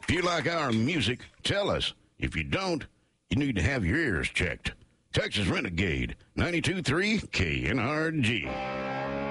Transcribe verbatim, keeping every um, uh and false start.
If you like our music, tell us. If you don't, you need to have your ears checked. Texas Renegade, ninety-two point three K N R G.